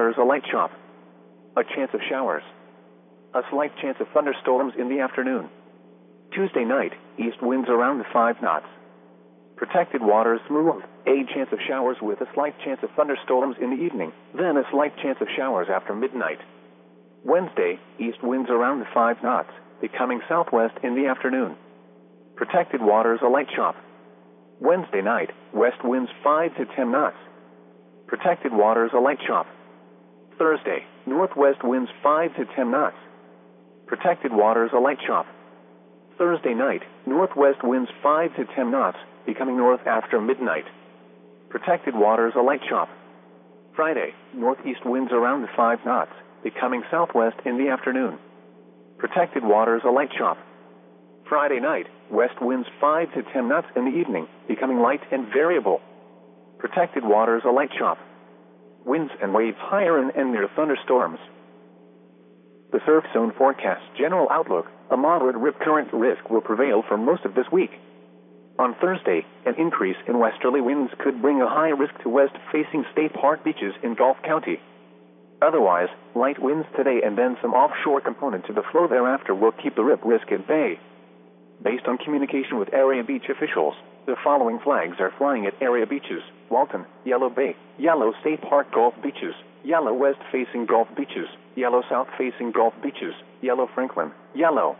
waters a light chop. A chance of showers. A slight chance of thunderstorms in the afternoon. Tuesday night, east winds around 5 knots. Protected waters smooth. A chance of showers with a slight chance of thunderstorms in the evening, then a slight chance of showers after midnight. Wednesday, east winds around 5 knots, becoming southwest in the afternoon. Protected waters a light chop. Wednesday night, west winds 5 to 10 knots. Protected waters a light chop. Thursday, northwest winds 5 to 10 knots. Protected waters a light chop. Thursday night, northwest winds 5 to 10 knots, becoming north after midnight. Protected waters a light chop. Friday, northeast winds around 5 knots, becoming southwest in the afternoon. Protected waters a light chop. Friday night, west winds 5 to 10 knots in the evening, becoming light and variable. Protected waters a light chop. Winds and waves higher and near thunderstorms. The surf zone forecast general outlook: a moderate rip current risk will prevail for most of this week. On Thursday, an increase in westerly winds could bring a high risk to west-facing state park beaches in Gulf County. Otherwise, light winds today and then some offshore component to the flow thereafter will keep the rip risk at bay. Based on communication with area beach officials, the following flags are flying at area beaches: Walton, Yellow Bay, Yellow State Park Gulf Beaches, Yellow West-facing Gulf Beaches, Yellow South-facing Gulf Beaches, Yellow Franklin, Yellow.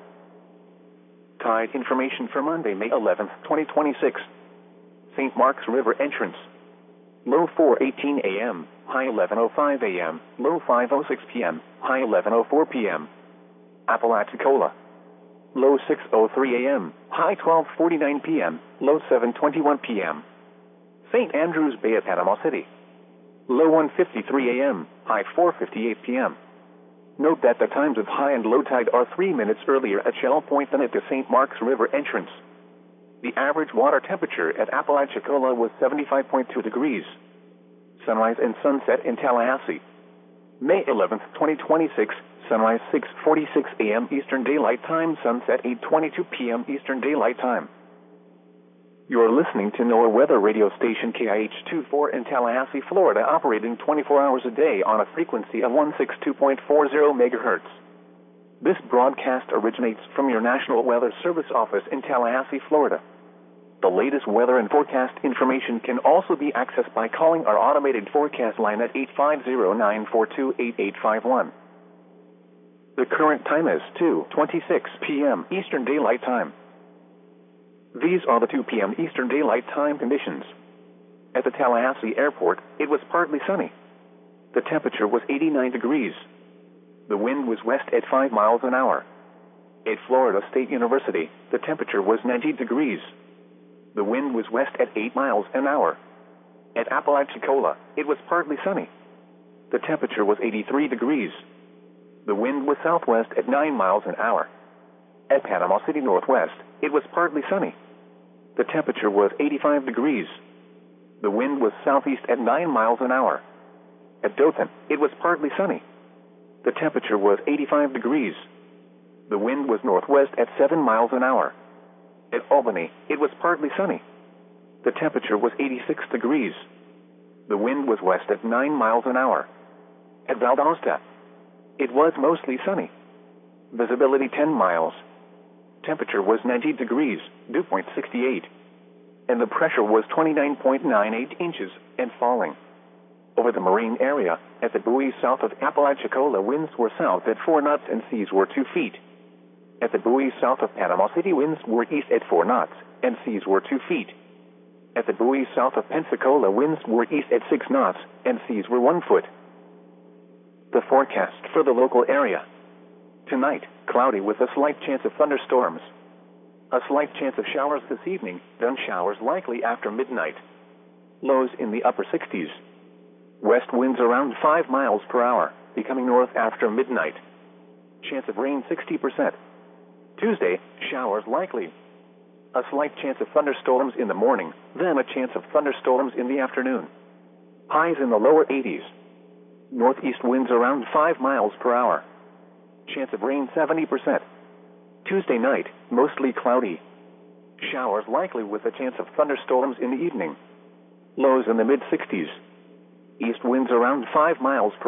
Tide information for Monday, May 11, 2026. St. Mark's River entrance. Low 4:18 a.m., high 11:05 a.m., low 5:06 p.m., high 11:04 p.m. Apalachicola. Low 6:03 a.m., high 12:49 p.m., low 7:21 p.m. St. Andrews Bay at Panama City. Low 1:53 a.m., high 4:58 p.m. Note that the times of high and low tide are 3 minutes earlier at Shell Point than at the St. Mark's River entrance. The average water temperature at Apalachicola was 75.2 degrees. Sunrise and sunset in Tallahassee. May 11, 2026, sunrise 6:46 a.m. Eastern Daylight Time, sunset 8:22 p.m. Eastern Daylight Time. You are listening to NOAA weather radio station KIH24 in Tallahassee, Florida, operating 24 hours a day on a frequency of 162.40 megahertz. This broadcast originates from your National Weather Service office in Tallahassee, Florida. The latest weather and forecast information can also be accessed by calling our automated forecast line at 850-942-8851. The current time is 2:26 p.m. Eastern Daylight Time. These are the 2 p.m. Eastern Daylight Time conditions. At the Tallahassee Airport, it was partly sunny. The temperature was 89 degrees. The wind was west at 5 miles an hour. At Florida State University, the temperature was 90 degrees. The wind was west at 8 miles an hour. At Apalachicola, it was partly sunny. The temperature was 83 degrees. The wind was southwest at 9 miles an hour. At Panama City Northwest, it was partly sunny. The temperature was 85 degrees. The wind was southeast at 9 miles an hour. At Dothan, it was partly sunny. The temperature was 85 degrees. The wind was northwest at 7 miles an hour. At Albany, it was partly sunny. The temperature was 86 degrees. The wind was west at 9 miles an hour. At Valdosta, it was mostly sunny. Visibility 10 miles. Temperature was 90 degrees, dew point 68. And the pressure was 29.98 inches and falling. Over the marine area, at the buoys south of Apalachicola, winds were south at 4 knots and seas were 2 feet. At the buoys south of Panama City, winds were east at 4 knots and seas were 2 feet. At the buoys south of Pensacola, winds were east at 6 knots and seas were 1 foot. The forecast for the local area. Tonight, cloudy with a slight chance of thunderstorms. A slight chance of showers this evening, then showers likely after midnight. Lows in the upper 60s. West winds around 5 miles per hour, becoming north after midnight. Chance of rain 60%. Tuesday, showers likely. A slight chance of thunderstorms in the morning, then a chance of thunderstorms in the afternoon. Highs in the lower 80s. Northeast winds around 5 miles per hour. Chance of rain 70%. Tuesday night, mostly cloudy. Showers likely with a chance of thunderstorms in the evening. Lows in the mid-60s. East winds around 5 miles per hour.